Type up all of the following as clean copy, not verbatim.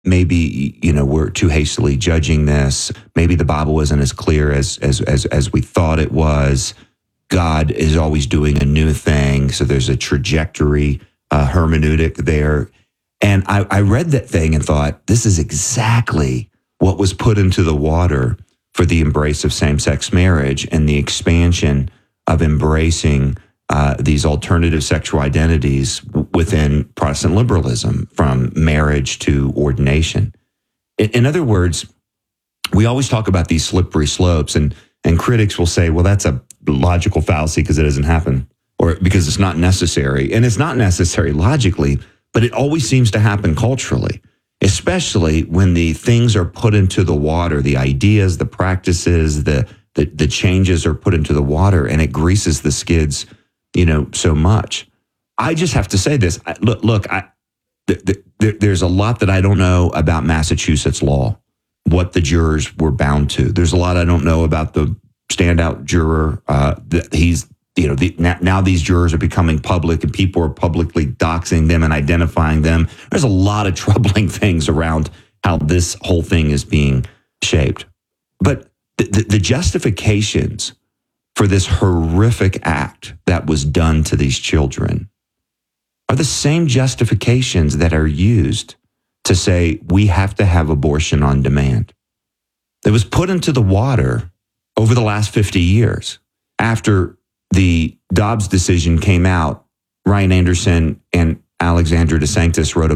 maybe, we're too hastily judging this. Maybe the Bible isn't as clear as we thought it was. God is always doing a new thing. So there's a trajectory, hermeneutic there. And I read that thing and thought, this is exactly what was put into the water for the embrace of same-sex marriage and the expansion of embracing these alternative sexual identities within Protestant liberalism, from marriage to ordination. In other words, we always talk about these slippery slopes, and critics will say, well, that's a logical fallacy because it doesn't happen, or because it's not necessary. And it's not necessary logically, but it always seems to happen culturally, especially when the things are put into the water, the ideas, the practices, the changes are put into the water, and it greases the skids, so much. I just have to say this. There's a lot that I don't know about Massachusetts law, what the jurors were bound to. There's a lot I don't know about the standout juror. Now these jurors are becoming public, and people are publicly doxing them and identifying them. There's a lot of troubling things around how this whole thing is being shaped. But the justifications for this horrific act that was done to these children are the same justifications that are used to say we have to have abortion on demand. It was put into the water over the last 50 years. After the Dobbs decision came out, Ryan Anderson and Alexandra DeSanctis wrote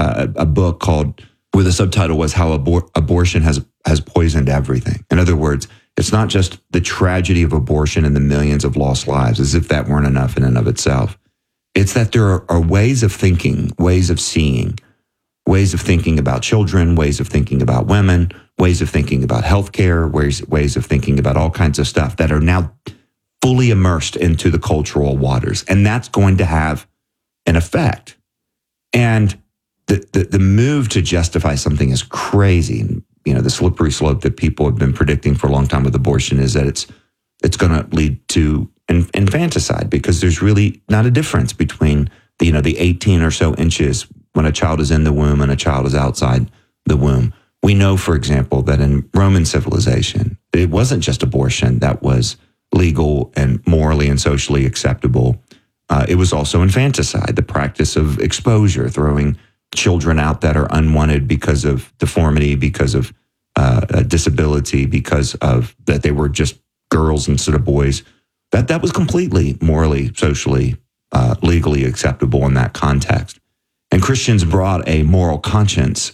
a book called, where the subtitle was How Abortion Has Poisoned Everything. In other words, it's not just the tragedy of abortion and the millions of lost lives, as if that weren't enough in and of itself. It's that there are ways of thinking, ways of seeing, ways of thinking about children, ways of thinking about women, ways of thinking about healthcare, ways of thinking about all kinds of stuff that are now fully immersed into the cultural waters. And that's going to have an effect. And the move to justify something is crazy. The slippery slope that people have been predicting for a long time with abortion is that it's going to lead to infanticide, because there's really not a difference between the 18 or so inches when a child is in the womb and a child is outside the womb. We know, for example, that in Roman civilization, it wasn't just abortion that was legal and morally and socially acceptable. It was also infanticide, the practice of exposure, throwing children out that are unwanted because of deformity, because of disability, because of that they were just girls instead of boys. That was completely morally, socially, legally acceptable in that context. And Christians brought a moral conscience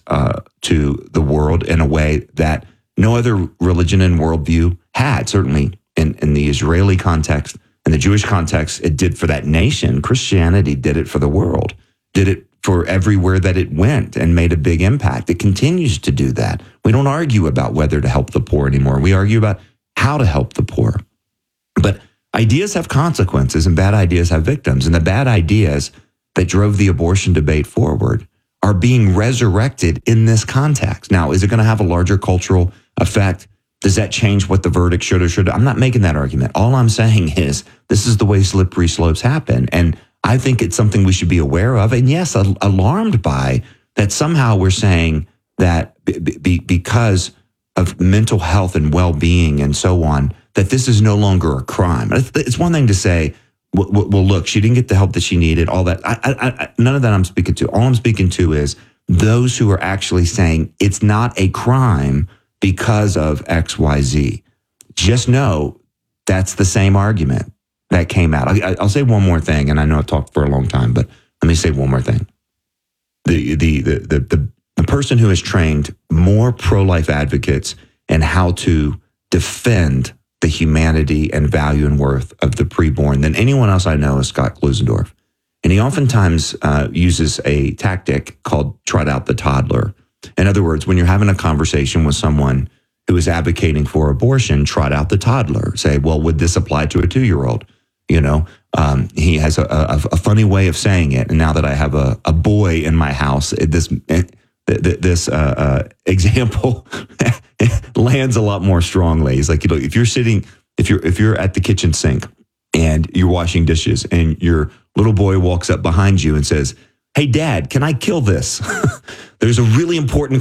to the world in a way that no other religion and worldview had. Certainly in the Israeli context, in the Jewish context, it did for that nation. Christianity did it for the world, did it for everywhere that it went, and made a big impact. It continues to do that. We don't argue about whether to help the poor anymore. We argue about how to help the poor. But ideas have consequences, and bad ideas have victims. And the bad ideas that drove the abortion debate forward are being resurrected in this context. Now, is it going to have a larger cultural effect? Does that change what the verdict should or should? I'm not making that argument. All I'm saying is this is the way slippery slopes happen. And I think it's something we should be aware of. And yes, alarmed by that somehow we're saying that because of mental health and well-being and so on, that this is no longer a crime. It's one thing to say, well, look, she didn't get the help that she needed, all that. None of that I'm speaking to. All I'm speaking to is those who are actually saying it's not a crime because of X, Y, Z. Just know that's the same argument that came out. I'll say one more thing, and I know I've talked for a long time, but let me say one more thing. The person who has trained more pro-life advocates in how to defend the humanity and value and worth of the preborn than anyone else I know is Scott Klusendorf. And he oftentimes uses a tactic called trot out the toddler. In other words, when you're having a conversation with someone who is advocating for abortion, trot out the toddler. Say, well, would this apply to a 2-year-old? He has a funny way of saying it. And now that I have a boy in my house, this example lands a lot more strongly. It's like, if you're at the kitchen sink and you're washing dishes and your little boy walks up behind you and says, hey, Dad, can I kill this? There's a really important